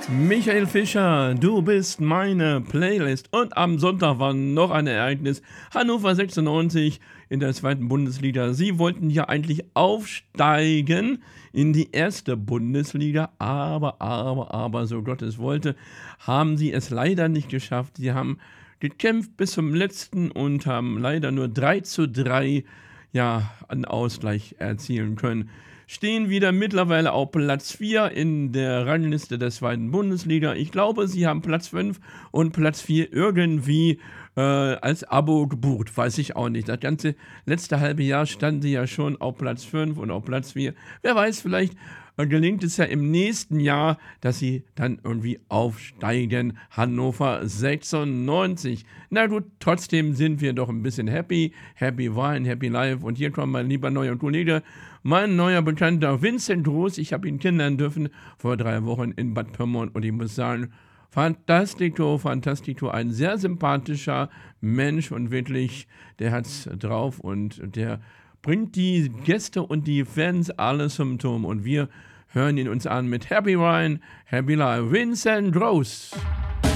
Michael Fischer, du bist meine Playlist. Und am Sonntag war noch ein Ereignis. Hannover 96 in der zweiten Bundesliga. Sie wollten ja eigentlich aufsteigen in die erste Bundesliga, aber, so Gott es wollte, haben sie es leider nicht geschafft. Sie haben gekämpft bis zum letzten und haben leider nur 3:3 einen Ausgleich erzielen können. Stehen wieder mittlerweile auf Platz 4 in der Rangliste der zweiten Bundesliga. Ich glaube, sie haben Platz 5 und Platz 4 irgendwie als Abo gebucht. Weiß ich auch nicht. Das ganze letzte halbe Jahr standen sie ja schon auf Platz 5 und auf Platz 4. Wer weiß, vielleicht gelingt es ja im nächsten Jahr, dass sie dann irgendwie aufsteigen. Hannover 96. Na gut, trotzdem sind wir doch ein bisschen happy. Happy war ein Happy Life. Und hier kommt mein lieber neuer Kollege, mein neuer Bekannter Vincent Groß. Ich habe ihn kennenlernen dürfen vor 3 Wochen in Bad Pyrmont. Und ich muss sagen, Fantastico, Fantastico, ein sehr sympathischer Mensch und wirklich, der hat's drauf und der bringt die Gäste und die Fans alles zum Turm und wir hören ihn uns an mit Happy Ryan, Happy Life, Vincent Groß.